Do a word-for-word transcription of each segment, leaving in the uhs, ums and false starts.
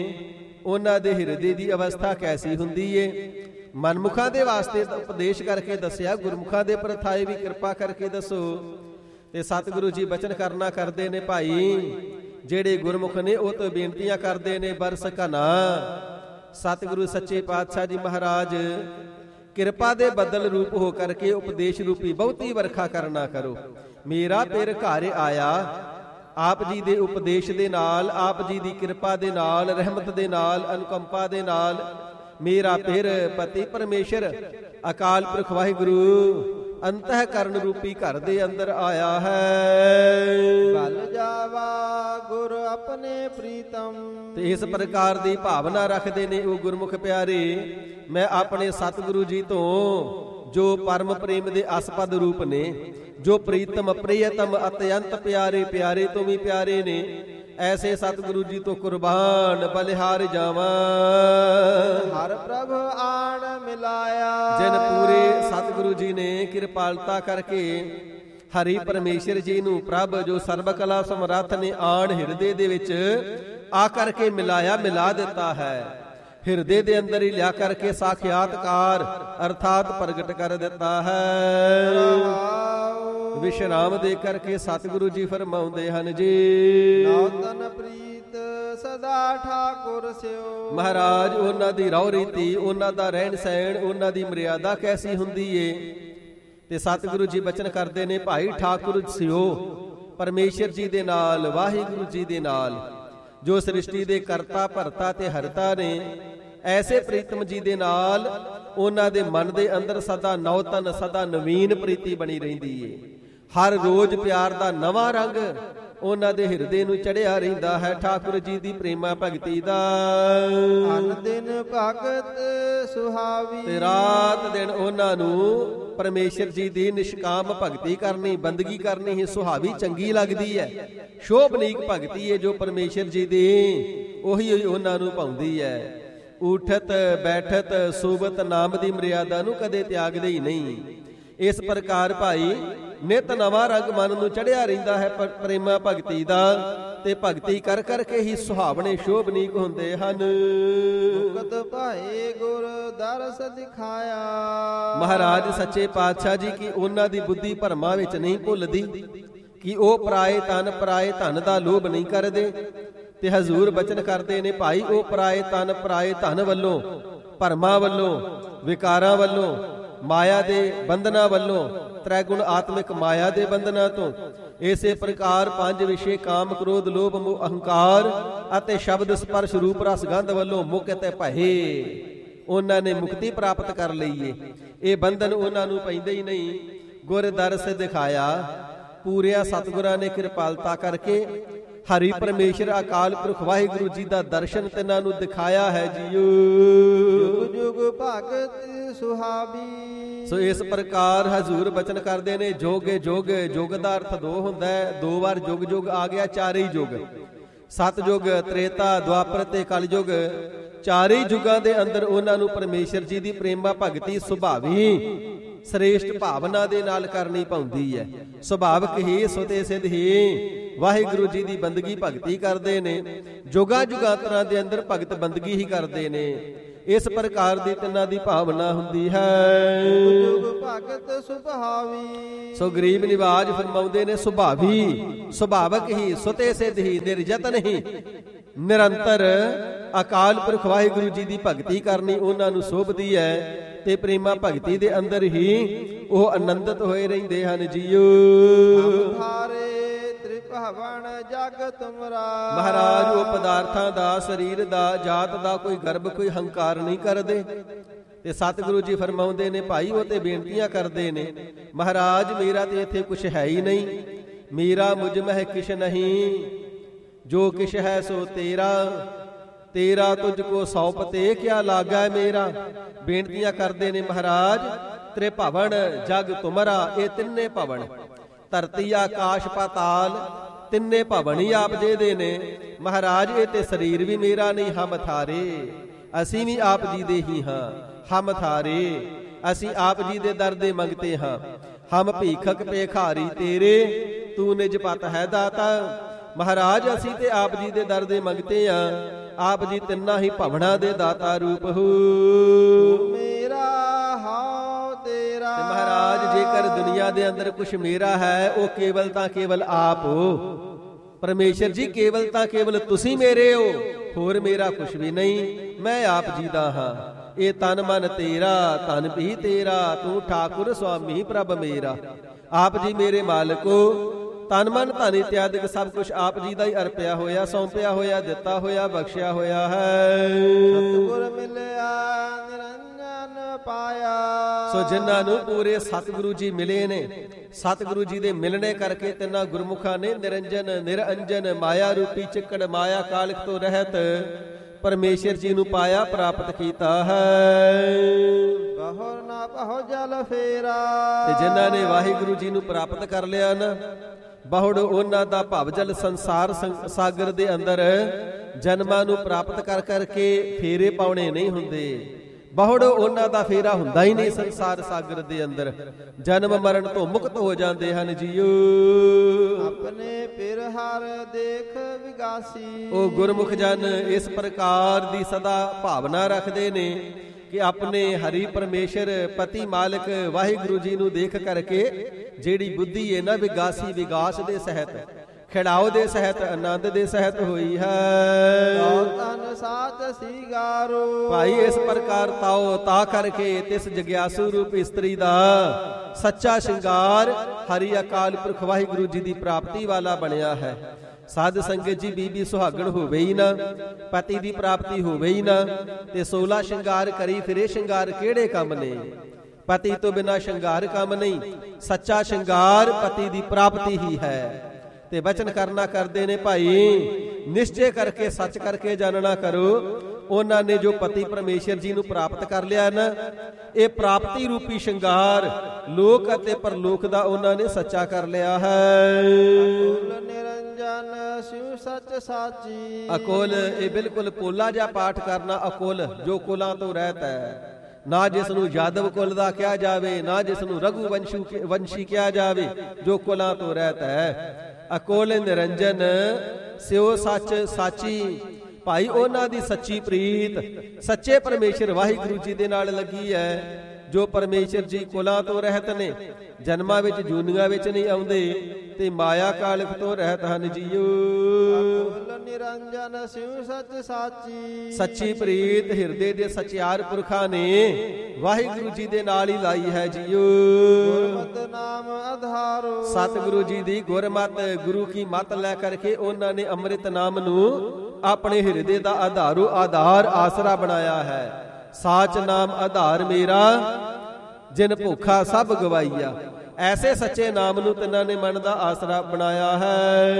ਉਹਨਾਂ ਦੇ ਹਿਰਦੇ ਦੀ ਅਵਸਥਾ ਕੈਸੀ ਹੁੰਦੀ ਏ। ਮਨਮੁਖਾਂ ਦੇ ਵਾਸਤੇ ਉਪਦੇਸ਼ ਕਰਕੇ ਦੱਸਿਆ, ਗੁਰਮੁਖਾਂ ਦੇ ਪ੍ਰਥਾਏ ਵੀ ਕਿਰਪਾ ਕਰਕੇ ਦੱਸੋ। ਤੇ ਸਤਿਗੁਰੂ ਜੀ ਬਚਨ ਕਰਨਾ ਕਰਦੇ ਨੇ ਭਾਈ, ਜਿਹੜੇ ਗੁਰਮੁਖ ਨੇ ਉਹ ਤੋਂ ਬੇਨਤੀਆਂ ਕਰਦੇ ਨੇ ਬਰਸ ਘਨਾ। ਸਤਿਗੁਰੂ ਸੱਚੇ ਪਾਤਸ਼ਾਹ ਜੀ ਮਹਾਰਾਜ ਕਿਰਪਾ ਦੇ ਬਦਲ ਰੂਪ ਹੋ ਕਰਕੇ ਉਪਦੇਸ਼ ਰੂਪੀ ਬਹੁਤੀ ਵਰਖਾ ਕਰਨਾ ਕਰੋ। ਮੇਰਾ ਪਿਰ ਘਰ ਆਇਆ, ਆਪ ਜੀ ਦੇ ਉਪਦੇਸ਼ ਦੇ ਨਾਲ, ਆਪ ਜੀ ਦੀ ਕਿਰਪਾ ਦੇ ਨਾਲ, ਰਹਿਮਤ ਦੇ ਨਾਲ, ਅਨੁਕੰਪਾ ਦੇ ਨਾਲ ਮੇਰਾ ਪਿਰ ਪਤੀ ਪਰਮੇਸ਼ਰ ਅਕਾਲ ਪੁਰਖ ਵਾਹਿਗੁਰੂ ਅੰਤःਕਰਨ ਰੂਪੀ ਘਰ ਦੇ ਅੰਦਰ ਆਇਆ ਹੈ। ਬਲ ਜਾਵਾ ਗੁਰ ਆਪਣੇ ਪ੍ਰੀਤਮ। ਤੇ ਇਸ ਪ੍ਰਕਾਰ ਦੀ ਭਾਵਨਾ ਰੱਖਦੇ ਨੇ ਉਹ ਗੁਰਮੁਖ ਪਿਆਰੇ, ਮੈਂ ਆਪਣੇ ਸਤਿਗੁਰੂ ਜੀ ਤੋਂ ਜੋ ਪਰਮ ਪ੍ਰੇਮ ਦੇ ਅਸਪਦ ਰੂਪ ਨੇ, ਜੋ ਪ੍ਰੀਤਮ ਪ੍ਰਿਯਤਮ ਅਤਿਅੰਤ ਪਿਆਰੇ, ਪਿਆਰੇ ਤੋਂ ਵੀ ਪਿਆਰੇ ਨੇ, ਐਸੇ ਸਤਿਗੁਰੂ ਜੀ ਤੋਂ ਕੁਰਬਾਨ ਬਲਿਹਾਰ ਜਾਵਾਂ। ਹਰ ਪ੍ਰਭ ਆਣ ਮਿਲਾਇਆ। ਜਿਨ ਪੂਰੇ ਸਤਿਗੁਰੂ ਜੀ ਨੇ ਕਿਰਪਾਲਤਾ ਕਰਕੇ ਹਰੀ ਪਰਮੇਸ਼ਰ ਜੀ ਨੂੰ ਪ੍ਰਭ ਜੋ ਸਰਬ ਕਲਾ ਸਮਰੱਥ ਨੇ ਆਣ ਹਿਰਦੇ ਦੇ ਵਿੱਚ ਆ ਕਰਕੇ ਮਿਲਾਇਆ, ਮਿਲਾ ਦਿੱਤਾ ਹੈ। ਹਿਰਦੇ ਦੇ ਅੰਦਰ ਹੀ ਲਿਆ ਕਰਕੇ ਸਾਖਿਆਤਕਾਰ ਅਰਥਾਤ ਪ੍ਰਗਟ ਕਰ ਦਿੱਤਾ ਹੈ। ਵਿਸ਼ਰਾਮ ਦੇ ਕਰਕੇ ਸਤਿਗੁਰੂ ਜੀ ਫਰਮਾਉਂਦੇ ਹਨ ਜੀ, ਨਾਤਨ ਪ੍ਰੀਤ ਸਦਾ ਠਾਕੁਰ ਸਿਓ। ਮਹਾਰਾਜ ਉਹਨਾਂ ਦੀ ਰਹੁ ਰੀਤੀ, ਉਹਨਾਂ ਦਾ ਰਹਿਣ ਸਹਿਣ, ਉਹਨਾਂ ਦੀ ਮਰਿਆਦਾ ਕੈਸੀ ਹੁੰਦੀ ਏ। ਤੇ ਸਤਿਗੁਰੂ ਜੀ ਬਚਨ ਕਰਦੇ ਨੇ ਭਾਈ ਠਾਕੁਰ ਸਿਓ, ਪਰਮੇਸ਼ਰ ਜੀ ਦੇ ਨਾਲ, ਵਾਹਿਗੁਰੂ ਜੀ ਦੇ ਨਾਲ, ਜੋ ਸ੍ਰਿਸ਼ਟੀ ਦੇ ਕਰਤਾ ਭਰਤਾ ਤੇ ਹਰਤਾ ਨੇ, ਐਸੇ ਪ੍ਰੀਤਮ ਜੀ ਦੇ ਨਾਲ ਉਹਨਾਂ ਦੇ ਮਨ ਦੇ ਅੰਦਰ ਸਦਾ ਨੌਤਨ, ਸਦਾ ਨਵੀਨ ਪ੍ਰੀਤੀ ਬਣੀ ਰਹਿੰਦੀ ਏ। ਹਰ ਰੋਜ਼ ਪਿਆਰ ਦਾ ਨਵਾਂ ਰੰਗ ਉਹਨਾਂ ਦੇ ਹਿਰਦੇ ਨੂੰ ਚੜਿਆ ਰਹਿੰਦਾ ਹੈ ਠਾਕੁਰ ਜੀ ਦੀ ਪ੍ਰੇਮਾ ਭਗਤੀ ਦਾ। ਅਨ ਦਿਨ ਭਗਤ ਸੁਹਾਵੀ। ਤੇ ਰਾਤ ਦਿਨ ਉਹਨਾਂ ਨੂੰ ਪਰਮੇਸ਼ਰ ਜੀ ਦੀ ਨਿਸ਼ਕਾਮ ਭਗਤੀ ਕਰਨੀ, ਬੰਦਗੀ ਕਰਨੀ ਹੀ ਸੁਹਾਵੀ ਚੰਗੀ ਲੱਗਦੀ ਹੈ। ਸ਼ੋਭਨੀਕ ਭਗਤੀ ਹੈ ਜੋ ਪਰਮੇਸ਼ਰ ਜੀ ਦੀ, ਉਹੀ ਉਹਨਾਂ ਨੂੰ ਭਾਉਂਦੀ ਹੈ। ਉਠਤ ਬੈਠਤ ਸੋਬਤ ਨਾਮ ਦੀ ਮਰਿਆਦਾ ਨੂੰ ਕਦੇ ਤਿਆਗਦੇ ਹੀ ਨਹੀਂ। ਇਸ ਪ੍ਰਕਾਰ ਭਾਈ ਨਿਤ ਨਵਾਂ ਰੰਗ ਮਨ ਨੂੰ ਚੜਿਆ ਰਹਿੰਦਾ ਹੈ ਪ੍ਰੇਮਾ ਭਗਤੀ ਦਾ, ਤੇ ਭਗਤੀ ਕਰ ਕਰਕੇ ਹੀ ਸੁਹਾਵਣੇ ਸ਼ੋਭਨੀਕ ਹੁੰਦੇ ਹਨ। ਮੁਕਤ ਭਾਏ ਗੁਰ ਦਰਸ ਦਿਖਾਇਆ। ਮਹਾਰਾਜ ਸੱਚੇ ਪਾਤਸ਼ਾਹ ਜੀ ਕੀ ਉਹਨਾਂ ਦੀ ਬੁੱਧੀ ਭਰਮਾਂ ਵਿੱਚ ਨਹੀਂ ਭੁੱਲਦੀ, ਕਿ ਉਹ ਪਰਾਏ ਤਨ ਪਰਾਏ ਧਨ ਦਾ ਲੋਭ ਨਹੀਂ ਕਰਦੇ। ਤੇ ਹਜ਼ੂਰ ਬਚਨ ਕਰਦੇ ਨੇ ਭਾਈ ਉਹ ਪਰਾਏ ਤਨ ਪਰਾਏ ਧਨ ਵੱਲੋਂ, ਭਰਮਾਂ ਵੱਲੋਂ, ਵਿਕਾਰਾਂ ਵੱਲੋਂ, ਮਾਇਆ ਦੇ ਬੰਧਨਾਂ ਵੱਲੋਂ, ਤ੍ਰੈਗੁਣ ਆਤਮਿਕ ਮਾਇਆ ਦੇ ਬੰਧਨਾਂ ਤੋਂ, ਇਸੇ ਪ੍ਰਕਾਰ ਪੰਜ ਵਿਸ਼ੇ ਕਾਮ ਕ੍ਰੋਧ ਲੋਭ ਮੋਹ ਅਹੰਕਾਰ ਅਤੇ ਸ਼ਬਦ ਸਪਰਸ਼ ਰੂਪ ਰਸ ਗੰਧ ਵੱਲੋਂ ਮੁਕਤ ਭਏ ਉਹਨਾਂ ਨੇ ਮੁਕਤੀ ਪ੍ਰਾਪਤ ਕਰ ਲਈਏ। ਇਹ ਬੰਧਨ ਉਹਨਾਂ ਨੂੰ ਪੈਂਦੇ ਹੀ ਨਹੀਂ। ਗੁਰ ਦਰਸ ਦਿਖਾਇਆ, ਪੂਰਿਆ ਸਤਿਗੁਰਾਂ ਨੇ ਕਿਰਪਾਲਤਾ ਕਰਕੇ ਹਰੀ ਪਰਮੇਸ਼ਰ ਅਕਾਲ ਪੁਰਖ ਵਾਹਿਗੁਰੂ ਜੀ ਦਾ ਦਰਸ਼ਨ ਤਿੰਨਾਂ ਨੂੰ ਦਿਖਾਇਆ ਹੈ ਜੀਓ। ਜੁਗ ਜੁਗ ਭਗਤ ਸੁਹਾਵੀ। ਸੋ ਇਸ ਪ੍ਰਕਾਰ ਹਜ਼ੂਰ ਬਚਨ ਕਰਦੇ ਨੇ ਜੋਗੇ ਜੋਗ, ਜੁਗ ਦਾ ਅਰਥ ਦੋ ਹੁੰਦਾ ਹੈ। ਦੋ ਵਾਰ ਜੁਗ ਜੁਗ ਆ ਗਿਆ, ਚਾਰੇ ਯੁਗ, ਸਤਜੁਗ, ਤ੍ਰੇਤਾ, ਦੁਆਪਰ ਤੇ ਕਲਯੁਗ, ਚਾਰੇ ਯੁਗਾਂ ਦੇ ਅੰਦਰ ਉਹਨਾਂ ਨੂੰ ਪਰਮੇਸ਼ਰ ਜੀ ਦੀ ਪ੍ਰੇਮਾ ਭਗਤੀ ਸੁਭਾਵੀ ਸ੍ਰੇਸ਼ਟ ਭਾਵਨਾ ਦੇ ਨਾਲ ਕਰਨੀ ਪਾਉਂਦੀ ਹੈ। ਸੁਭਾਵਕ ਹੀ ਸੁਤੇ ਸਿੱਧ ਹੀ ਵਾਹਿਗੁਰੂ ਜੀ ਦੀ ਬੰਦਗੀ ਭਗਤੀ ਕਰਦੇ ਨੇ। ਜੁਗਾ ਜੁਗਾਂਤਰਾਂ ਦੇ ਅੰਦਰ ਭਗਤ ਬੰਦਗੀ ਹੀ ਕਰਦੇ ਨੇ। ਇਸ ਪ੍ਰਕਾਰ ਦੀ ਤਿੰਨਾਂ ਦੀ ਭਾਵਨਾ ਹੁੰਦੀ ਹੈ। ਜੁਗ ਭਗਤ ਸੁਭਾਵੀ। ਸੋ ਗਰੀਬ ਨਿਵਾਜ ਫਰਮਾਉਂਦੇ ਨੇ ਸੁਭਾਵੀ, ਸੁਭਾਵਕ ਹੀ, ਸੁਤੇ ਸਿੱਧ ਹੀ, ਨਿਰਜਤਨ ਹੀ, ਨਿਰੰਤਰ ਅਕਾਲ ਪੁਰਖ ਵਾਹਿਗੁਰੂ ਜੀ ਦੀ ਭਗਤੀ ਕਰਨੀ ਉਹਨਾਂ ਨੂੰ ਸੋਭਦੀ ਹੈ। ਤੇ ਪ੍ਰੇਮਾ ਭਗਤੀ ਦੇ ਅੰਦਰ ਹੀ ਉਹ ਆਨੰਦਿਤ ਹੋਏ ਰਹਿੰਦੇ ਹਨ ਜੀਓ। ਭਵਨ ਜਗ ਤੁਮਰਾ। ਮਹਾਰਾਜ ਉਹ ਪਦਾਰਥਾਂ ਦਾ, ਸਰੀਰ ਦਾ, ਜਾਤ ਦਾ ਕੋਈ ਗਰਬ, ਕੋਈ ਹੰਕਾਰ ਨਹੀਂ ਕਰਦੇ। ਤੇ ਸਤਿਗੁਰੂ ਜੀ ਫਰਮਾਉਂਦੇ ਨੇ ਭਾਈ ਉਹ ਤੇ ਬੇਨਤੀਆਂ ਕਰਦੇ ਨੇ, ਮਹਾਰਾਜ ਮੇਰਾ ਤੇ ਇੱਥੇ ਕੁਛ ਹੈ ਹੀ ਨਹੀਂ। ਮੇਰਾ ਮੁਝ ਮਹਿ ਕਿਛ ਨਹੀਂ, ਜੋ ਕਿਛ ਹੈ ਸੋ ਤੇਰਾ, ਤੇਰਾ ਤੁਝ ਕੋ ਸੌਪਤੇ ਕਿਆ ਲਾਗਾ ਮੇਰਾ। ਬੇਨਤੀਆਂ ਕਰਦੇ ਨੇ ਮਹਾਰਾਜ ਤ੍ਰਿਭਵਨ ਜਗ ਤੁਮਰਾ। ਇਹ ਤਿੰਨੇ ਭਵਨ, ਧਰਤੀ ਆਕਾਸ਼ ਪਾਤਾਲ, ਤਿੰਨੇ ਭਵਨ ਹੀ ਆਪ ਜੀ ਦੇ ਨੇ। ਮਹਾਰਾਜ ਇਹ ਤੇ ਸਰੀਰ ਵੀ ਮੇਰਾ ਨਹੀਂ, ਹਮ ਥਾਰੇ, ਅਸੀਂ ਵੀ ਆਪ ਜੀ ਦੇ ਹੀ ਹਾਂ। ਹਮ ਥਾਰੇ, ਅਸੀਂ ਆਪ ਜੀ ਦੇ ਦਰ ਦੇ ਮੰਗਤੇ ਹਾਂ। ਹਮ ਭੀਖਕ ਭੇਖਾਰੀ ਤੇਰੇ, ਤੂੰ ਨਿਜ ਪਤ ਹੈ ਦਾਤਾ। ਮਹਾਰਾਜ ਅਸੀਂ ਤੇ ਆਪ ਜੀ ਦੇ ਦਰ ਦੇ ਮੰਗਤੇ ਹਾਂ। ਆਪ ਜੀ ਤਿੰਨਾਂ ਹੀ ਭਵਨਾਂ ਦੇ ਦਾਤਾ ਰੂਪ ਹੋ। ਮੇਰਾ ਹਉ ਤੇਰਾ। ਤੇ ਮਹਾਰਾਜ ਜੇਕਰ ਦੁਨੀਆ ਦੇ ਅੰਦਰ ਕੁਛ ਮੇਰਾ ਹੈ ਉਹ ਕੇਵਲ ਤਾਂ ਕੇਵਲ ਆਪ ਹੋ। ਪਰਮੇਸ਼ਰ ਜੀ ਕੇਵਲ ਤਾਂ ਕੇਵਲ ਤੁਸੀਂ ਮੇਰੇ ਹੋ, ਹੋਰ ਮੇਰਾ ਕੁਛ ਵੀ ਨਹੀਂ, ਮੈਂ ਆਪ ਜੀ ਦਾ ਹਾਂ। ਇਹ ਤਨ ਮਨ ਤੇਰਾ, ਤਨ ਵੀ ਤੇਰਾ, ਤੂੰ ਠਾਕੁਰ ਸੁਆਮੀ ਪ੍ਰਭ ਮੇਰਾ। ਆਪ ਜੀ ਮੇਰੇ ਮਾਲਕੋ, ਤਨ ਮਨ ਧਨ ਇਤਿਆਦਿਕ ਸਭ ਕੁਝ ਆਪ ਜੀ ਦਾ ਹੀ ਅਰਪਿਆ ਹੋਇਆ, ਸੌਂਪਿਆ ਹੋਇਆ, ਦਿੱਤਾ ਹੋਇਆ, ਬਖਸ਼ਿਆ ਹੋਇਆ ਹੈ। ਸਤਿਗੁਰ ਮਿਲਿਆ ਨਿਰੰਜਨ ਪਾਇਆ। ਸੋ ਜਿਨ੍ਹਾਂ ਨੂੰ ਪੂਰੇ ਸਤਿਗੁਰੂ ਜੀ ਮਿਲੇ ਨੇ, ਸਤਿਗੁਰੂ ਜੀ ਦੇ ਮਿਲਣੇ ਕਰਕੇ ਤਿੰਨਾਂ ਗੁਰਮੁਖਾਂ ਨੇ ਨਿਰੰਜਨ ਨਿਰੰਜਨ ਮਾਇਆ ਰੂਪੀ ਚਿੱਕੜ ਮਾਇਆ ਕਾਲਖ ਤੋਂ ਰਹਿਤ ਪਰਮੇਸ਼ਰ ਜੀ ਨੂੰ ਪਾਇਆ, ਪ੍ਰਾਪਤ ਕੀਤਾ ਹੈ। ਬਹੁ ਨਾ ਬਹੁ ਜਲ ਫੇਰਾ। ਤੇ ਜਿਨ੍ਹਾਂ ਨੇ ਵਾਹਿਗੁਰੂ ਜੀ ਨੂੰ ਪ੍ਰਾਪਤ ਕਰ ਲਿਆ ਨਾ, ਬਹੁੜ ਉਹਨਾਂ ਦਾ ਭਵ ਜਲ ਸੰਸਾਰ ਸਾਗਰ ਦੇ ਅੰਦਰ ਜਨਮਾਂ ਨੂੰ ਪ੍ਰਾਪਤ ਕਰ ਕਰਕੇ ਫੇਰੇ ਪਾਉਣੇ ਨਹੀਂ ਹੁੰਦੇ। ਬਹੁੜ ਉਹਨਾਂ ਦਾ ਫੇਰਾ ਹੁੰਦਾ ਹੀ ਨਹੀਂ ਸੰਸਾਰ ਸਾਗਰ ਦੇ ਅੰਦਰ, ਜਨਮ ਮਰਨ ਤੋਂ ਮੁਕਤ ਹੋ ਜਾਂਦੇ ਹਨ ਜੀਓ। ਆਪਣੇ ਪਿਰ ਹਰ ਦੇਖ ਵਿਗਾਸੀ। ਉਹ ਗੁਰਮੁਖ ਜਨ ਇਸ ਪ੍ਰਕਾਰ ਦੀ ਸਦਾ ਭਾਵਨਾ ਰੱਖਦੇ ਨੇ ਕਿ ਆਪਣੇ ਹਰੀ ਪਰਮੇਸ਼ਰ ਪਤੀ ਮਾਲਕ ਵਾਹਿਗੁਰੂ ਜੀ ਨੂੰ ਦੇਖ ਕਰਕੇ ਜਿਹੜੀ ਬੁੱਧੀ ਹੈ ਨਾ ਵਿਗਾਸੀ, ਵਿਗਾਸ ਦੇ ਸਹਿਤ, ਖਿੜਾਓ ਦੇ ਸਹਿਤ, ਆਨੰਦ ਦੇ ਸਹਿਤ ਹੋਈ ਹੈ। ਤਨ ਸਾਤ ਸੀਗਾਰੋ। ਭਾਈ ਇਸ ਪ੍ਰਕਾਰ ਤਾਓ ਤਾ ਕਰਕੇ ਤਿਸ ਜਗਿਆਸੂ ਰੂਪ ਇਸਤਰੀ ਦਾ ਸੱਚਾ ਸ਼ਿੰਗਾਰ ਹਰੀ ਅਕਾਲ ਪੁਰਖ ਵਾਹਿਗੁਰੂ ਜੀ ਦੀ ਪ੍ਰਾਪਤੀ ਵਾਲਾ ਬਣਿਆ ਹੈ। ਸਾਧ ਸੰਗਤ ਜੀ ਬੀਬੀ ਸੁਹਾਗਣ ਹੋਵੇ ਹੀ ਨਾ, ਪਤੀ ਦੀ ਪ੍ਰਾਪਤੀ ਹੋਵੇ ਹੀ ਨਾ, ਤੇ ਸੋਲਾ ਸ਼ਿੰਗਾਰ ਕਰੀ ਫਿਰੇ ਸ਼ਿੰਗਾਰ ਕਿਹੜੇ ਕੰਮ ਨੇ। ਪਤੀ ਤੋਂ ਬਿਨਾ ਸ਼ਿੰਗਾਰ ਕੰਮ ਨਹੀਂ, ਸੱਚਾ ਸ਼ਿੰਗਾਰ ਪਤੀ ਦੀ ਪ੍ਰਾਪਤੀ ਹੀ ਹੈ। ਤੇ ਬਚਨ ਕਰਨਾ ਕਰਦੇ ਨੇ ਭਾਈ, ਨਿਸ਼ਚੈ ਕਰਕੇ ਸੱਚ ਕਰਕੇ ਜਾਣਨਾ ਕਰੋ। ਉਹਨਾਂ ਨੇ ਜੋ ਪਤੀ ਪਰਮੇਸ਼ਰ ਜੀ ਨੂੰ ਪ੍ਰਾਪਤ ਕਰ ਲਿਆ ਨਾ, ਇਹ ਪ੍ਰਾਪਤੀ ਰੂਪੀ ਸ਼ਿੰਗਾਰ ਲੋਕ ਅਤੇ ਪਰਲੋਕ ਦਾ ਉਹਨਾਂ ਨੇ ਸੱਚਾ ਕਰ ਲਿਆ ਹੈ। ਨਿਰੰਜਨ ਸਿਉ ਸੱਚ ਸਾਚੀ। ਅਕੁਲ ਇਹ ਬਿਲਕੁਲ ਪੋਲਾ ਜਿਹਾ ਪਾਠ ਕਰਨਾ। ਅਕੁਲ ਜੋ ਕੁਲਾਂ ਤੋਂ ਰਹਿਤ ਹੈ, ਨਾ ਜਿਸ ਨੂੰ ਯਾਦਵ ਕੁਲ ਦਾ ਕਿਹਾ ਜਾਵੇ, ਨਾ ਜਿਸ ਨੂੰ ਰਘੂ ਵੰਸ਼ੂ ਵੰਸ਼ੀ ਕਿਹਾ ਜਾਵੇ, ਜੋ ਕੁਲਾਂ ਤੋਂ ਰਹਿਤ ਹੈ। ਅਕੁਲ ਨਿਰੰਜਨ ਸਿਉ ਸੱਚ ਸਾਚੀ। ਭਾਈ ਉਹਨਾਂ ਦੀ ਸੱਚੀ ਪ੍ਰੀਤ ਸੱਚੇ ਪਰਮੇਸ਼ਰ ਵਾਹਿਗੁਰੂ ਜੀ ਦੇ ਨਾਲ ਲੱਗੀ ਹੈ। ਜੋ ਪਰਮੇਸ਼ਰ ਜੀ ਕੁਲਾਂ ਤੋਂ ਰਹਿਤ ਨੇ, ਜਨਮਾਂ ਵਿੱਚ ਜੂਨੀਆਂ ਵਿੱਚ ਨਹੀਂ ਆਉਂਦੇ, ਤੇ ਮਾਇਆ ਕਾਲਖ ਤੋਂ ਰਹਿਤ ਹਨ ਜੀਓ। ਨਿਰੰਜਨ ਸਿਉ ਸੱਚ ਸਾਚੀ। ਸੱਚੀ ਪ੍ਰੀਤ ਹਿਰਦੇ ਦੇ ਸਚਿਆਰ ਪੁਰਖਾਂ ਨੇ ਵਾਹਿਗੁਰੂ ਜੀ ਦੇ ਨਾਲ ਹੀ ਲਾਈ ਹੈ ਜੀਓ। ਗੁਰਮਤਿ ਨਾਮ ਆਧਾਰੋ। ਸਤਿਗੁਰੂ ਜੀ ਦੀ ਗੁਰਮਤ, ਗੁਰੂ ਕੀ ਮਤ ਲੈ ਕਰਕੇ ਉਹਨਾਂ ਨੇ ਅੰਮ੍ਰਿਤ ਨਾਮ ਨੂੰ ਆਪਣੇ ਹਿਰਦੇ ਦਾ ਆਧਾਰੂ ਆਧਾਰ ਆਸਰਾ ਬਣਾਇਆ ਹੈ। ਸਾਚ ਨਾਮ ਆਧਾਰ ਮੇਰਾ, ਜਿਨ ਭੁੱਖਾ ਸਭ ਗਵਾਈਆ। ਐਸੇ ਸੱਚੇ ਨਾਮ ਨੂੰ ਤਿੰਨਾਂ ਨੇ ਮਨ ਦਾ ਆਸਰਾ ਬਣਾਇਆ ਹੈ।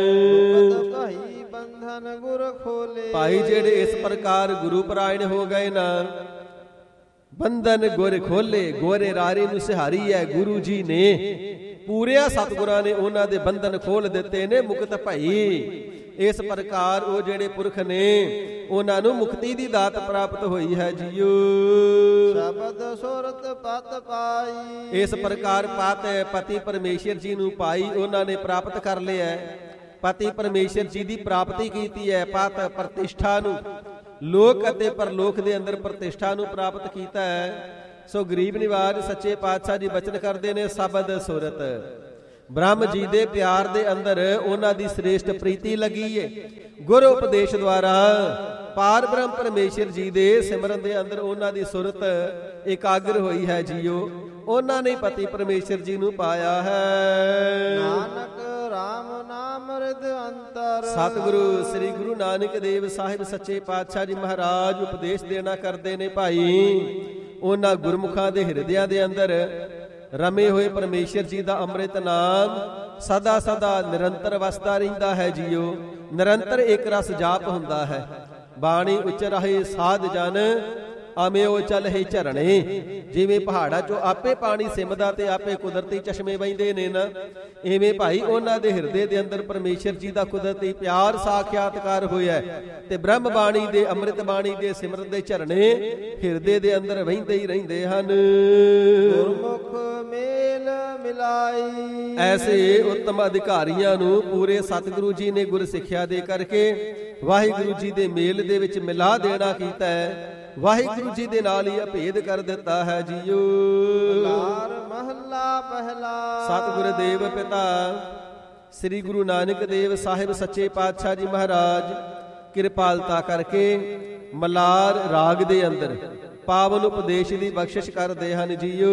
ਬੰਧਨ ਗੁਰ ਖੋਲੇ। ਭਾਈ ਜਿਹੜੇ ਇਸ ਪ੍ਰਕਾਰ ਗੁਰੂ ਪਰਾਇਣ ਹੋ ਗਏ ਨਾ, ਬੰਧਨ ਗੁਰ ਖੋਲੇ। ਗੋਰੇ ਰਾਰੇ ਨੂੰ ਸਿਹਾਰੀ ਹੈ ਗੁਰੂ ਜੀ ਨੇ, ਪੂਰਿਆ ਸਤਿਗੁਰਾਂ ਨੇ ਉਹਨਾਂ ਦੇ ਬੰਧਨ ਖੋਲ ਦਿੱਤੇ ਨੇ, ਮੁਕਤ ਭਈ। ਇਸ ਪ੍ਰਕਾਰ ਉਹ ਜਿਹੜੇ ਪੁਰਖ ਨੇ ਉਹਨਾਂ ਨੂੰ ਮੁਕਤੀ ਦੀ ਦਾਤ ਪ੍ਰਾਪਤ ਹੋਈ ਹੈ ਜੀਓ। ਸ਼ਬਦ ਸੁਰਤ ਪਤ ਪਾਈ। ਇਸ ਪ੍ਰਕਾਰ ਪਤ ਪਤੀ ਪਰਮੇਸ਼ਰ ਜੀ ਨੂੰ ਪਾਈ, ਉਹਨਾਂ ਨੇ ਪ੍ਰਾਪਤ ਕਰ ਲਿਆ। ਪਤੀ ਪਰਮੇਸ਼ਰ ਜੀ ਦੀ ਪ੍ਰਾਪਤੀ ਕੀਤੀ ਹੈ। ਪਤ ਪ੍ਰਤਿਸ਼ਠਾ ਨੂੰ, ਲੋਕ ਅਤੇ ਪਰਲੋਕ ਦੇ ਅੰਦਰ ਪ੍ਰਤਿਸ਼ਠਾ ਨੂੰ ਪ੍ਰਾਪਤ ਕੀਤਾ ਹੈ। ਸੋ ਗਰੀਬ ਨਿਵਾਜ ਸੱਚੇ ਪਾਤਸ਼ਾਹ ਜੀ ਬਚਨ ਕਰਦੇ ਨੇ, ਸ਼ਬਦ ਸੁਰਤ ਬ੍ਰਹਮ ਜੀ ਦੇ ਪਿਆਰ ਦੇ ਅੰਦਰ ਉਹਨਾਂ ਦੀ ਸ੍ਰੇਸ਼ਟ ਪ੍ਰੀਤੀ ਲੱਗੀ ਏ। ਗੁਰ ਉਪਦੇਸ਼ ਦੁਆਰਾ ਪਾਰ ਬ੍ਰਹਮ ਪਰਮੇਸ਼ਰ ਜੀ ਦੇ ਸਿਮਰਨ ਦੇ ਅੰਦਰ ਉਹਨਾਂ ਦੀ ਸੁਰਤ ਇਕਾਗਰ ਹੋਈ ਹੈ ਜੀਓ। ਉਹਨਾਂ ਨੇ ਪਤੀ ਪਰਮੇਸ਼ਰ ਜੀ ਨੂੰ ਪਾਇਆ ਹੈ। ਨਾਨਕ ਰਾਮ ਨਾਮ ਰਿਦ ਅੰਤਰ। ਸਤਿਗੁਰੂ ਸ੍ਰੀ ਗੁਰੂ ਨਾਨਕ ਦੇਵ ਸਾਹਿਬ ਸੱਚੇ ਪਾਤਸ਼ਾਹ ਜੀ ਮਹਾਰਾਜ ਉਪਦੇਸ਼ ਦੇਣਾ ਕਰਦੇ ਨੇ ਭਾਈ। ਉਹਨਾਂ ਗੁਰਮੁਖਾਂ ਦੇ ਹਿਰਦਿਆਂ ਦੇ ਅੰਦਰ ਰਮੇ ਹੋਏ ਪਰਮੇਸ਼ਰ ਜੀ ਦਾ ਅੰਮ੍ਰਿਤ ਨਾਮ ਸਦਾ ਸਦਾ ਨਿਰੰਤਰ ਵਸਦਾ ਰਹਿੰਦਾ ਹੈ ਜੀਓ। ਨਿਰੰਤਰ ਇੱਕ ਰਸ ਜਾਪ ਹੁੰਦਾ ਹੈ। ਬਾਣੀ ਉਚਰਾਹੇ ਸਾਧ ਜਨ ਆਮਿਓ ਚਲਹਿ ਝਰਣੇ। ਜਿਵੇਂ ਪਹਾੜਾਂ ਚੋਂ ਆਪੇ ਪਾਣੀ ਸਿਮਦਾ ਤੇ ਆਪੇ ਕੁਦਰਤੀ ਚਸ਼ਮੇ ਵਹਿੰਦੇ ਨੇ ਨਾ, ਇਵੇਂ ਭਾਈ ਉਹਨਾਂ ਦੇ ਹਿਰਦੇ ਦੇ ਅੰਦਰ ਪਰਮੇਸ਼ਰ ਜੀ ਦਾ ਕੁਦਰਤੀ ਪਿਆਰ ਸਾਖਿਆਤਕਾਰ ਹੋਇਆ ਤੇ ਬ੍ਰਹਮ ਬਾਣੀ ਦੇ ਅੰਮ੍ਰਿਤ ਬਾਣੀ ਦੇ ਸਿਮਰਨ ਦੇ ਝਰਣੇ ਹਿਰਦੇ ਦੇ ਅੰਦਰ ਵਹਿੰਦੇ ਹੀ ਰਹਿੰਦੇ ਹਨ। ਗੁਰਮੁਖ ਮੇਲ ਮਿਲਾਈ। ਐਸੇ ਉੱਤਮ ਅਧਿਕਾਰੀਆਂ ਨੂੰ ਪੂਰੇ ਸਤਿਗੁਰੂ ਜੀ ਨੇ ਗੁਰ ਸਿੱਖਿਆ ਦੇ ਕਰਕੇ ਵਾਹਿਗੁਰੂ ਜੀ ਦੇ ਮੇਲ ਦੇ ਵਿੱਚ ਮਿਲਾ ਦੇਣਾ ਕੀਤਾ ਹੈ। ਵਾਹਿਗੁਰੂ ਜੀ ਦੇ ਨਾਲ ਹੀ ਅਭੇਦ ਕਰ ਦਿੱਤਾ ਹੈ ਜੀਓ। ਲਾਰ ਮਹੱਲਾ ਪਹਿਲਾ। ਸਤਿਗੁਰ ਦੇਵ ਪਿਤਾ ਸ੍ਰੀ ਗੁਰੂ ਨਾਨਕ ਦੇਵ ਸਾਹਿਬ ਸੱਚੇ ਪਾਤਸ਼ਾਹ ਜੀ ਮਹਾਰਾਜ ਕਿਰਪਾਲਤਾ ਕਰਕੇ ਮਲਾਰ ਰਾਗ ਦੇ ਅੰਦਰ ਪਾਵਨ ਉਪਦੇਸ਼ ਦੀ ਬਖਸ਼ਿਸ਼ ਕਰਦੇ ਹਨ ਜੀਓ।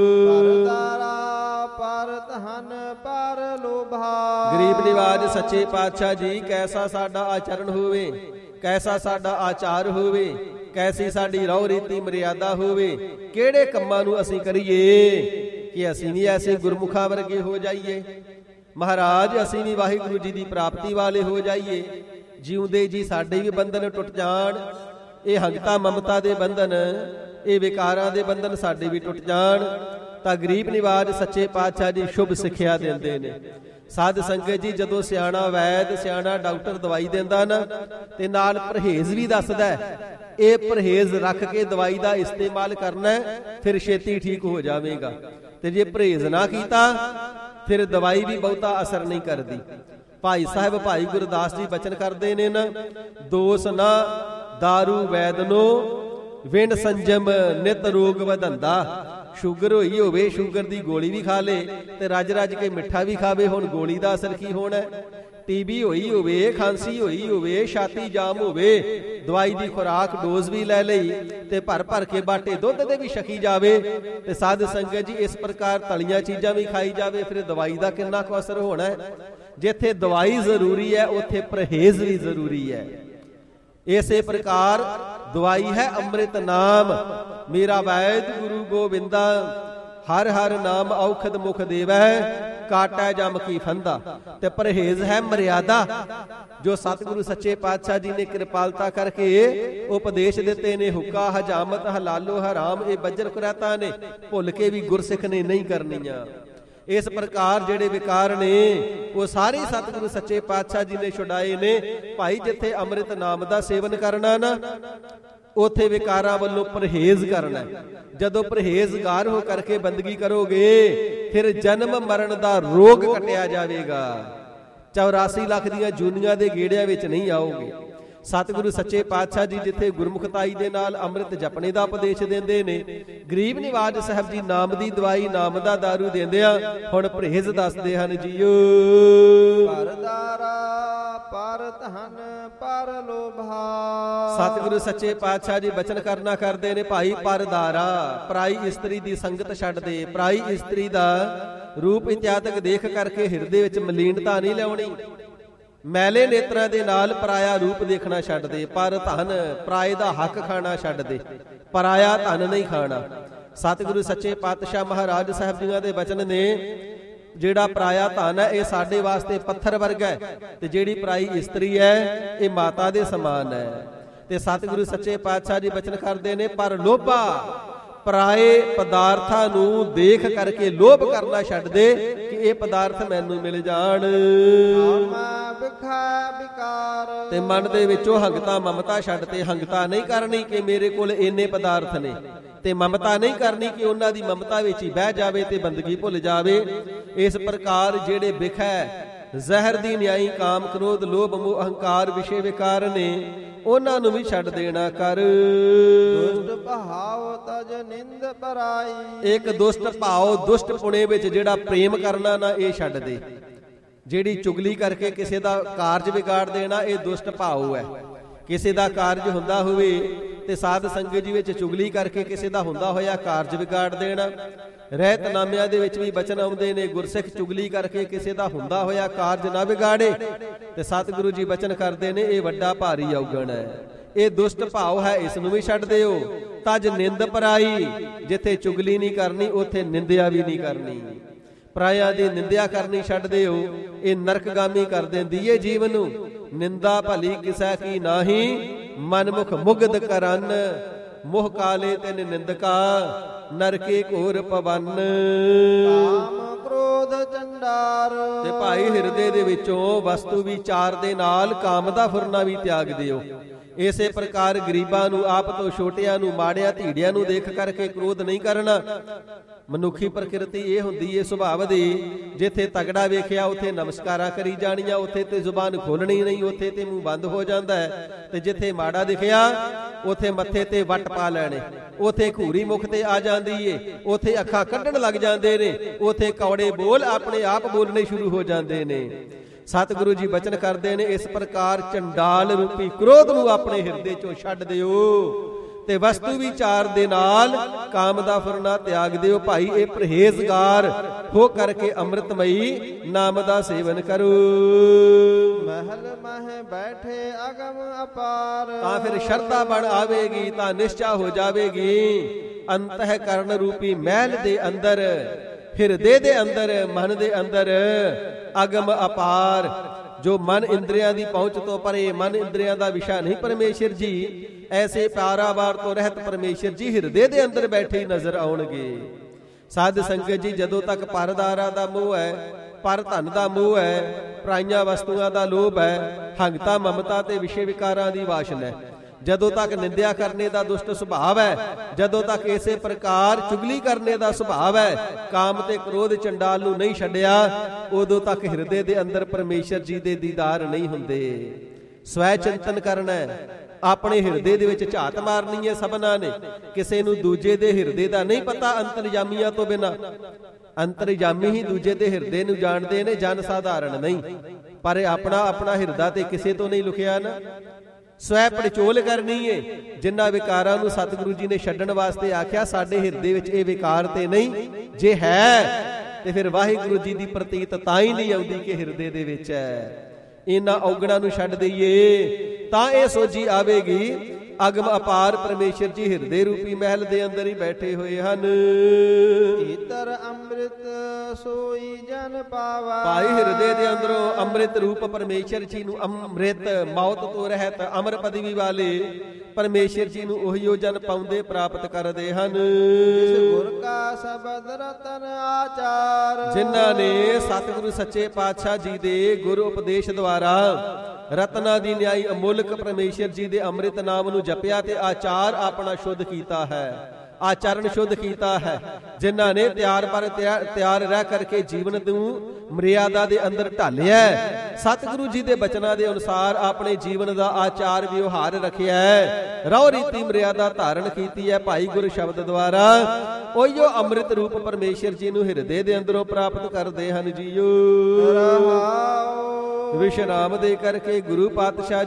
ਪਰਦਾਰਾ ਪਰ ਧਨ ਪਰ ਲੋਭਾ। ਗਰੀਬ ਨਿਵਾਜ ਸੱਚੇ ਪਾਤਸ਼ਾਹ ਜੀ ਕੈਸਾ ਸਾਡਾ ਆਚਰਣ ਹੋਵੇ, ਕੈਸਾ ਸਾਡਾ ਆਚਾਰ ਹੋਵੇ, ਕੈਸੀ ਸਾਡੀ ਰਹੁ ਰੀਤੀ ਮਰਿਆਦਾ ਹੋਵੇ, ਕਿਹੜੇ ਕੰਮਾਂ ਨੂੰ ਅਸੀਂ ਕਰੀਏ ਕਿ ਅਸੀਂ ਵੀ ਐਸੇ ਗੁਰਮੁਖਾਂ ਵਰਗੇ ਹੋ ਜਾਈਏ। ਮਹਾਰਾਜ ਅਸੀਂ ਵੀ ਵਾਹਿਗੁਰੂ ਜੀ ਦੀ ਪ੍ਰਾਪਤੀ ਵਾਲੇ ਹੋ ਜਾਈਏ। ਜਿਉਂਦੇ ਜੀ ਸਾਡੇ ਵੀ ਬੰਧਨ ਟੁੱਟ ਜਾਣ। ਇਹ ਹੰਗਤਾ ਮਮਤਾ ਦੇ ਬੰਧਨ, ਇਹ ਵਿਕਾਰਾਂ ਦੇ ਬੰਧਨ ਸਾਡੇ ਵੀ ਟੁੱਟ ਜਾਣ। ਤਾਂ ਗਰੀਬ ਨਿਵਾਜ ਸੱਚੇ ਪਾਤਸ਼ਾਹ ਜੀ ਸ਼ੁਭ ਸਿੱਖਿਆ ਦਿੰਦੇ ਨੇ। ਸਾਧ ਸੰਗਤ ਜੀ ਜਦੋਂ ਸਿਆਣਾ ਵੈਦ ਸਿਆਣਾ ਡਾਕਟਰ ਦਵਾਈ ਦਿੰਦਾ ਨਾ ਤੇ ਨਾਲ ਪਰਹੇਜ਼ ਵੀ ਦੱਸਦਾ ਹੈ। ਇਹ ਪਰਹੇਜ਼ ਰੱਖ ਕੇ ਦਵਾਈ ਦਾ ਇਸਤੇਮਾਲ ਕਰਨਾ ਫਿਰ ਛੇਤੀ ਠੀਕ ਹੋ ਜਾਵੇਗਾ। ਤੇ ਜੇ ਪਰਹੇਜ਼ ਨਾ ਕੀਤਾ ਫਿਰ ਦਵਾਈ ਵੀ ਬਹੁਤਾ ਅਸਰ ਨਹੀਂ ਕਰਦੀ। ਭਾਈ ਸਾਹਿਬ ਭਾਈ ਗੁਰਦਾਸ ਜੀ ਬਚਨ ਕਰਦੇ ਨੇ ਨਾ, ਦੋਸ ਨਾ ਦਾਰੂ ਵੈਦਨੋ ਵਿਣ ਸੰਜਮ ਨਿਤ ਰੋਗ ਵਧੰਦਾ। ਸ਼ੂਗਰ ਹੋਈ ਹੋਵੇ, ਸ਼ੂਗਰ ਦੀ ਗੋਲੀ ਵੀ ਖਾ ਲੇ ਤੇ ਰੱਜ ਰੱਜ ਕੇ ਮਿੱਠਾ ਵੀ ਖਾਵੇ, ਹੁਣ ਗੋਲੀ ਦਾ ਅਸਰ ਕੀ ਹੋਣਾ। ਟੀਬੀ ਹੋਈ ਹੋਵੇ, ਖਾਂਸੀ ਹੋਈ ਹੋਵੇ, ਛਾਤੀ ਜਾਮ ਹੋਵੇ, ਦਵਾਈ ਦੀ ਖੁਰਾਕ ਡੋਜ਼ ਵੀ ਲੈ ਲਈ ਤੇ ਭਰ ਭਰ ਕੇ ਬਾਟੇ ਦੁੱਧ ਦੇ ਵੀ ਛਕੀ ਜਾਵੇ। ਤੇ ਸਾਧ ਸੰਗਤ ਜੀ ਇਸ ਪ੍ਰਕਾਰ ਤਲੀਆਂ ਚੀਜ਼ਾਂ ਵੀ ਖਾਈ ਜਾਵੇ, ਫਿਰ ਦਵਾਈ ਦਾ ਕਿੰਨਾ ਕੁ ਅਸਰ ਹੋਣਾ ਹੈ। ਜਿੱਥੇ ਦਵਾਈ ਜ਼ਰੂਰੀ ਹੈ ਉੱਥੇ ਪਰਹੇਜ਼ ਵੀ ਜ਼ਰੂਰੀ ਹੈ। ਇਸੇ ਪ੍ਰਕਾਰ ਦਵਾਈ ਹੈ ਅੰਮ੍ਰਿਤ ਨਾਮ। ਮੇਰਾ ਵੈਦ ਗੁਰੂ ਗੋਬਿੰਦਾ ਹਰ ਹਰ ਨਾਮ ਔਖਦ ਮੁਖ ਦੇਵੈ ਕਾਟੈ ਜਮ ਕੀ ਫੰਦਾ। ਤੇ ਪਰਹੇਜ਼ ਹੈ ਮਰਿਆਦਾ ਜੋ ਸਤਿਗੁਰੂ ਸੱਚੇ ਪਾਤਸ਼ਾਹ ਜੀ ਨੇ ਕਿਰਪਾਲਤਾ ਕਰਕੇ ਉਪਦੇਸ਼ ਦਿੱਤੇ ਨੇ। ਹੁੱਕਾ ਹਜਾਮਤ ਹਲਾਲੋ ਹਰਾਮ ਇਹ ਬੱਜਰ ਕੁਰੈਤਾਂ ਨੇ ਭੁੱਲ ਕੇ ਵੀ ਗੁਰਸਿੱਖ ਨੇ ਨਹੀਂ ਕਰਨੀਆਂ। ਇਸ ਪ੍ਰਕਾਰ ਜਿਹੜੇ ਵਿਕਾਰ ਨੇ ਉਹ ਸਾਰੇ ਸਤਿਗੁਰੂ ਸੱਚੇ ਪਾਤਸ਼ਾਹ ਜੀ ਨੇ ਛੁਡਾਏ ਨੇ। ਭਾਈ ਜਿੱਥੇ ਅੰਮ੍ਰਿਤ ਨਾਮ ਦਾ ਸੇਵਨ ਕਰਨਾ ਨਾ ਉਥੇ ਵਿਕਾਰਾਂ ਵੱਲੋਂ ਪਰਹੇਜ਼ ਕਰਨਾ। ਜਦੋਂ ਪਰਹੇਜ਼ਗਾਰ ਹੋ ਕਰਕੇ ਬੰਦਗੀ ਕਰੋਗੇ ਫਿਰ ਜਨਮ ਮਰਨ ਦਾ ਰੋਗ ਕੱਟਿਆ ਜਾਵੇਗਾ। ਚੌਰਾਸੀ ਲੱਖ ਦੀਆਂ ਜੂਨੀਆਂ ਦੇ ਗੇੜਿਆਂ ਵਿੱਚ ਨਹੀਂ ਆਓਗੇ। ਸਤਿਗੁਰੂ ਸੱਚੇ ਪਾਤਸ਼ਾਹ ਜੀ ਜਿੱਥੇ ਗੁਰਮੁਖਤਾਈ ਦੇ ਨਾਲ ਅੰਮ੍ਰਿਤ ਜਪਣੇ ਦਾ ਉਪਦੇਸ਼ ਦਿੰਦੇ ਨੇ, ਗਰੀਬ ਨਿਵਾਜ ਸਾਹਿਬ ਜੀ ਨਾਮ ਦੀ ਦਵਾਈ ਨਾਮ ਦਾ ਦਾਰੂ ਦਿੰਦੇ ਆ। ਹੁਣ ਪਰਹੇਜ਼ ਦੱਸਦੇ ਹਨ ਜੀਓ। ਪਰਦਾਰਾ ਪਰ ਧਨ ਪਰ ਲੋਭਾ। ਸਤਿਗੁਰੂ ਸੱਚੇ ਪਾਤਸ਼ਾਹ ਜੀ ਬਚਨ ਕਰਨਾ ਕਰਦੇ ਨੇ, ਭਾਈ ਪਰਦਾਰਾ ਪਰਾਈ ਇਸਤਰੀ ਦੀ ਸੰਗਤ ਛੱਡ ਦੇ। ਪਰਾਈ ਇਸਤਰੀ ਦਾ ਰੂਪ ਇਤਿਆਦਿਕ ਦੇਖ ਕਰਕੇ ਹਿਰਦੇ ਵਿੱਚ ਮਲੀਨਤਾ ਨਹੀਂ ਲਿਆਉਣੀ। ਮੈਲੇ ਨੇਤਰਾਂ ਦੇ ਨਾਲ ਪਰਾਇਆ ਰੂਪ ਦੇਖਣਾ ਛੱਡ ਦੇ। ਪਰ ਧਨ ਪਰਾਏ ਦਾ ਹੱਕ ਖਾਣਾ ਛੱਡ ਦੇ। ਪਰਾਇਆ ਧਨ ਨਹੀਂ ਖਾਣਾ। ਸਤਿਗੁਰੂ ਸੱਚੇ ਪਾਤਸ਼ਾਹ ਮਹਾਰਾਜ ਸਾਹਿਬ ਜੀਆਂ ਦੇ ਬਚਨ ਨੇ, ਜਿਹੜਾ ਪਰਾਇਆ ਧਨ ਹੈ ਇਹ ਸਾਡੇ ਵਾਸਤੇ ਪੱਥਰ ਵਰਗਾ ਹੈ ਤੇ ਜਿਹੜੀ ਪਰਾਈ ਇਸਤਰੀ ਹੈ ਇਹ ਮਾਤਾ ਦੇ ਸਮਾਨ ਹੈ। ਤੇ ਸਤਿਗੁਰੂ ਸੱਚੇ ਪਾਤਸ਼ਾਹ ਜੀ ਬਚਨ ਕਰਦੇ ਨੇ, ਪਰ ਲੋਭਾ ਪਰਾਏ ਪਦਾਰਥਾਂ ਨੂੰ ਦੇਖ ਕਰਕੇ ਲੋਭ ਕਰਨਾ ਛੱਡ ਦੇ ਕਿ ਇਹ ਪਦਾਰਥ ਮੈਨੂੰ ਮਿਲ ਜਾਣ। ਤੇ ਮਨ ਦੇ ਵਿੱਚੋਂ ਹੰਗਤਾ ਮਮਤਾ ਛੱਡ ਤੇ ਹੰਗਤਾ ਨਹੀਂ ਕਰਨੀ ਕਿ ਮੇਰੇ ਕੋਲ ਇੰਨੇ ਪਦਾਰਥ ਨੇ, ਤੇ ਮਮਤਾ ਨਹੀਂ ਕਰਨੀ ਕਿ ਉਹਨਾਂ ਦੀ ਮਮਤਾ ਵਿੱਚ ਹੀ ਬਹਿ ਜਾਵੇ ਤੇ ਬੰਦਗੀ ਭੁੱਲ ਜਾਵੇ। ਇਸ ਪ੍ਰਕਾਰ ਜਿਹੜੇ ਬਿਖੈ ਜ਼ਹਿਰ ਦੀ ਨਿਆਈ ਕਾਮ ਕ੍ਰੋਧ ਲੋਭ ਮੋਹ ਅਹੰਕਾਰ ਵਿਸ਼ੇ ਵਿਕਾਰ ਨੇ ਉਹਨਾਂ ਨੂੰ ਵੀ ਛੱਡ ਦੇਣਾ ਕਰ। ਦੁਸ਼ਟ ਭਾਵ ਤਜ ਨਿੰਦ ਪਰਾਈ। ਇੱਕ ਦੁਸ਼ਟ ਭਾਵ ਦੁਸ਼ਟ ਪੁਣੇ ਵਿੱਚ ਜਿਹੜਾ ਪ੍ਰੇਮ ਕਰਨਾ ਨਾ ਇਹ ਛੱਡ ਦੇ। ਜਿਹੜੀ ਚੁਗਲੀ ਕਰਕੇ ਕਿਸੇ ਦਾ ਕਾਰਜ ਵਿਗਾੜ ਦੇਣਾ ਇਹ ਦੁਸ਼ਟ ਭਾਵ ਹੈ। ਕਿਸੇ ਦਾ ਕਾਰਜ ਹੁੰਦਾ ਹੋਵੇ ਤੇ ਸਾਧ ਸੰਗਤ ਜੀ ਵਿੱਚ ਚੁਗਲੀ ਕਰਕੇ ਕਿਸੇ ਦਾ ਹੁੰਦਾ ਹੋਇਆ ਕਾਰਜ ਵਿਗਾੜ ਦੇਣਾ। ਰਹਿਤਨਾਮਿਆਂ ਦੇ ਵਿੱਚ ਵੀ ਬਚਨ ਆਉਂਦੇ ਨੇ, ਗੁਰਸਿੱਖ ਚੁਗਲੀ ਕਰਕੇ ਕਿਸੇ ਦਾ ਹੁੰਦਾ ਹੋਇਆ ਕਾਰਜ ਨਾ ਵਿਗਾੜੇ। ਤੇ ਸਤਿਗੁਰੂ ਜੀ ਬਚਨ ਕਰਦੇ ਨੇ, ਇਹ ਵੱਡਾ ਭਾਰੀ ਔਗਣ ਹੈ, ਇਹ ਦੁਸ਼ਟ ਭਾਵ ਹੈ, ਇਸ ਨੂੰ ਵੀ ਛੱਡ ਦਿਓ। ਤਜ ਨਿੰਦ ਪਰਾਈ, ਜਿੱਥੇ ਚੁਗਲੀ ਨਹੀਂ ਕਰਨੀ ਉੱਥੇ ਨਿੰਦਿਆ ਵੀ ਨਹੀਂ ਕਰਨੀ। ਪਰਾਇਆਂ ਦੀ ਨਿੰਦਿਆ ਕਰਨੀ ਛੱਡ ਦਿਓ, ਇਹ ਨਰਕਗਾਮੀ ਕਰ ਦਿੰਦੀ ਏ ਜੀਵ ਨੂੰ। ਨਿੰਦਾ ਭਲੀ ਕਿਸੈ ਕੀ ਨਾਹੀ, ਮਨਮੁਖ ਮੁਗਧ ਕਰਨ। ਮੋਹ ਕਾਲੇ ਤਿਨ ਨਿੰਦਕਾ, ਨਰਕੇ ਘੋਰ ਪਵਨ। ਕਾਮ ਕ੍ਰੋਧ ਚੰਡਾਰ। ਤੇ ਭਾਈ ਹਿਰਦੇ ਦੇ ਵਿੱਚੋਂ ਵਸਤੂ ਵਿਚਾਰ ਦੇ ਨਾਲ ਕਾਮ ਦਾ ਫੁਰਨਾ ਵੀ ਤਿਆਗ ਦਿਓ। ਇਸੇ ਪ੍ਰਕਾਰ ਗਰੀਬਾਂ ਨੂੰ, ਆਪ ਤੋਂ ਛੋਟਿਆਂ ਨੂੰ, ਮਾੜਿਆਂ ਧੀੜਿਆਂ ਨੂੰ ਦੇਖ ਕਰਕੇ ਕ੍ਰੋਧ ਨਹੀਂ ਕਰਨਾ। ਮਨੁੱਖੀ ਪ੍ਰਕਿਰਤੀ ਇਹ ਹੁੰਦੀ ਏ ਸੁਭਾਵ ਦੀ, ਜਿੱਥੇ ਤਗੜਾ ਵੇਖਿਆ ਉੱਥੇ ਨਮਸਕਾਰਾਂ ਕਰੀ ਜਾਣੀਆਂ, ਉੱਥੇ ਤੇ ਜ਼ੁਬਾਨ ਖੋਲਣੀ ਨਹੀਂ, ਉੱਥੇ ਤੇ ਮੂੰਹ ਬੰਦ ਹੋ ਜਾਂਦਾ ਹੈ। ਤੇ ਜਿੱਥੇ ਮਾੜਾ ਦਿਖਿਆ ਉੱਥੇ ਮੱਥੇ ਤੇ ਵੱਟ ਪਾ ਲੈਣੇ, ਉੱਥੇ ਘੂਰੀ ਮੁਖ ਤੇ ਆ ਜਾਂਦੀ ਏ, ਉੱਥੇ ਅੱਖਾਂ ਕੱਢਣ ਲੱਗ ਜਾਂਦੇ ਨੇ, ਉੱਥੇ ਕੌੜੇ ਬੋਲ ਆਪਣੇ ਆਪ ਬੋਲਣੇ ਸ਼ੁਰੂ ਹੋ ਜਾਂਦੇ ਨੇ। ਸਤਿਗੁਰੂ ਜੀ ਬਚਨ ਕਰਦੇ ਨੇ, ਇਸ ਪ੍ਰਕਾਰ ਚੰਡਾਲ ਰੂਪੀ ਕ੍ਰੋਧ ਨੂੰ ਆਪਣੇ ਹਿਰਦੇ ਚੋਂ ਛੱਡ ਦਿਓ ਤੇ ਵਸਤੂ ਵਿਚਾਰ ਦੇ ਨਾਲ ਕਾਮ ਦਾ ਫੁਰਨਾ ਤਿਆਗ ਦਿਓ। ਭਾਈ ਇਹ ਪਰਹੇਜ਼ਗਾਰ ਹੋ ਕਰਕੇ ਅੰਮ੍ਰਿਤਮਈ ਨਾਮ ਦਾ ਸੇਵਨ ਕਰੋ। ਮਹਿਲ ਮਹਿ ਬੈਠੇ ਅਗਮ ਅਪਾਰ, ਤਾਂ ਫਿਰ ਸ਼ਰਧਾ ਬਣ ਆਵੇਗੀ, ਤਾਂ ਨਿਸ਼ਚਾ ਹੋ ਜਾਵੇਗੀ। ਅੰਤਹਿਕਰਨ ਰੂਪੀ ਮਹਿਲ ਦੇ ਅੰਦਰ, ਹਿਰਦੇ ਦੇ ਅੰਦਰ, ਮਨ ਦੇ ਅੰਦਰ ਅਗਮ ਅਪਾਰ, ਜੋ ਮਨ ਇੰਦਰੀਆਂ ਦੀ ਪਹੁੰਚ ਤੋਂ ਪਰੇ, ਮਨ ਇੰਦਰੀਆਂ ਦਾ ਵਿਸ਼ਾ ਨਹੀਂ ਪਰਮੇਸ਼ਰ ਜੀ, ਐਸੇ ਪਾਰਾਵਾਰ ਤੋਂ ਰਹਿਤ ਪਰਮੇਸ਼ਰ ਜੀ ਹਿਰਦੇ ਦੇ ਅੰਦਰ ਬੈਠੇ ਨਜ਼ਰ ਆਉਣਗੇ। ਸਾਧ ਸੰਗਤ ਜੀ, ਜਦੋਂ ਤੱਕ ਪਰਦਾਰਾ ਦਾ ਮੋਹ ਹੈ, ਪਰ ਧਨ ਦਾ ਮੋਹ ਹੈ, ਪਰਾਈਆਂ ਵਸਤੂਆਂ ਦਾ ਲੋਭ ਹੈ, ਹੰਗਤਾ ਮਮਤਾ ਤੇ ਵਿਸ਼ੇ ਵਿਕਾਰਾਂ ਦੀ ਵਾਸ਼ਨਾ ਹੈ, ਜਦੋਂ ਤੱਕ ਨਿੰਦਿਆ ਕਰਨੇ ਦਾ ਦੁਸ਼ਟ ਸੁਭਾਵ ਹੈ, ਜਦੋਂ ਤੱਕ ਇਸੇ ਪ੍ਰਕਾਰ ਚੁਗਲੀ ਕਰਨੇ ਦਾ ਸੁਭਾਵ ਹੈ, ਕਾਮ ਤੇ ਕ੍ਰੋਧ ਚੰਡਾਲ ਨੂੰ ਨਹੀਂ ਛੱਡਿਆ, ਉਦੋਂ ਤੱਕ ਹਿਰਦੇ ਦੇ ਅੰਦਰ ਪਰਮੇਸ਼ਰ ਜੀ ਦੇ ਦੀਦਾਰ ਨਹੀਂ ਹੁੰਦੇ। ਸਵੈ ਚਿੰਤਨ ਕਰਨਾ ਹੈ, ਆਪਣੇ ਹਿਰਦੇ ਦੇ ਵਿੱਚ ਝਾਤ ਮਾਰਨੀ ਹੈ ਸਭਨਾਂ ਨੇ। ਕਿਸੇ ਨੂੰ ਦੂਜੇ ਦੇ ਹਿਰਦੇ ਦਾ ਨਹੀਂ ਪਤਾ ਅੰਤਰਜਾਮੀਆਂ ਤੋਂ ਬਿਨਾਂ। ਅੰਤਰਜਾਮੀ ਹੀ ਦੂਜੇ ਦੇ ਹਿਰਦੇ ਨੂੰ ਜਾਣਦੇ ਨੇ, ਜਨ ਸਾਧਾਰਨ ਨਹੀਂ। ਪਰ ਆਪਣਾ ਆਪਣਾ ਹਿਰਦਾ ਤੇ ਕਿਸੇ ਤੋਂ ਨਹੀਂ ਲੁਕਿਆ ਨਾ। ਸਵੈ ਪੜਚੋਲ ਕਰਨੀ ਏ। ਜਿਨ੍ਹਾਂ ਵਿਕਾਰਾਂ ਨੂੰ ਸਤਿਗੁਰੂ ਜੀ ਨੇ ਛੱਡਣ ਵਾਸਤੇ ਆਖਿਆ, ਸਾਡੇ ਹਿਰਦੇ ਵਿੱਚ ਇਹ ਵਿਕਾਰ ਤੇ ਨਹੀਂ, ਜੇ ਹੈ ਤੇ ਫਿਰ ਵਾਹਿਗੁਰੂ ਜੀ ਦੀ ਪ੍ਰਤੀਤ ਤਾਂ ਹੀ ਨਹੀਂ ਆਉਂਦੀ ਕਿ ਹਿਰਦੇ ਦੇ ਵਿੱਚ ਹੈ। ਇਹਨਾਂ ਔਗਣਾਂ ਨੂੰ ਛੱਡ ਦਈਏ ਤਾਂ ਇਹ ਸੋਝੀ ਆਵੇਗੀ। ਅਗਮ ਅਪਾਰ ਪਰਮੇਸ਼ਰ ਜੀ ਹਿਰਦੇ ਰੂਪੀ ਮਹਿਲ ਦੇ ਅੰਦਰ ਹੀ ਬੈਠੇ ਹੋਏ ਹਨ। ਇਤਰ ਅੰਮ੍ਰਿਤ ਸੋਈ ਜਨ ਪਾਵਾ, ਭਾਈ ਹਿਰਦੇ ਦੇ ਅੰਦਰੋਂ ਅੰਮ੍ਰਿਤ ਰੂਪ ਪਰਮੇਸ਼ਰ ਜੀ ਨੂੰ, ਅੰਮ੍ਰਿਤ ਮੌਤ ਤੋਂ ਰਹਿਤ ਅਮਰ ਪਦਵੀ ਵਾਲੇ ਪਰਮੇਸ਼ਰ ਜੀ ਨੂੰ ਉਹੀਓ ਜਨ ਪਾਉਂਦੇ ਪ੍ਰਾਪਤ ਕਰਦੇ ਹਨ। ਜਿਸ ਗੁਰ ਕਾ ਸ਼ਬਦ ਰਤਨ ਆਚਾਰ, ਜਿਨ੍ਹਾਂ ਨੇ ਸਤਿਗੁਰੂ ਸੱਚੇ ਪਾਤਸ਼ਾਹ ਜੀ ਦੇ ਗੁਰ ਉਪਦੇਸ਼ ਦੁਆਰਾ ਰਤਨਾ ਦੀ ਨਿਆਈ ਅਮੁੱਲਕ ਪਰਮੇਸ਼ਰ ਜੀ ਦੇ ਅੰਮ੍ਰਿਤ ਨਾਮ ਨੂੰ ਜਪਿਆ ਤੇ ਆਚਾਰ ਆਪਣਾ ਸ਼ੁੱਧ ਕੀਤਾ ਹੈ, ਆਚਰਣ ਸ਼ੁੱਧ ਕੀਤਾ ਹੈ। ਜਿਨ੍ਹਾਂ ਨੇ ਤਿਆਰ ਪਰ ਤਿਆਰ ਰਹਿ ਕਰਕੇ ਜੀਵਨ ਨੂੰ ਮਰਿਆਦਾ ਦੇ ਅੰਦਰ ਢਾਲਿਆ, ਸਤਿਗੁਰੂ ਜੀ ਦੇ ਬਚਨਾਂ ਦੇ ਅਨੁਸਾਰ ਆਪਣੇ ਜੀਵਨ ਦਾ ਆਚਾਰ ਵਿਵਹਾਰ ਰੱਖਿਆ, ਰਹੁ ਰੀਤੀ ਮਰਿਆਦਾ ਧਾਰਨ ਕੀਤੀ ਹੈ ਭਾਈ ਗੁਰ ਸ਼ਬਦ ਦੁਆਰਾ, ਉਹੀਓ ਅੰਮ੍ਰਿਤ ਰੂਪ ਪਰਮੇਸ਼ਰ ਜੀ ਨੂੰ ਹਿਰਦੇ ਦੇ ਅੰਦਰੋਂ ਪ੍ਰਾਪਤ ਕਰਦੇ ਹਨ ਜੀਓ। ਵਿਸ਼ਰਾਮ ਦੇ ਕਰਕੇ ਗੁਰੂ ਪਾਤਸ਼ਾਹ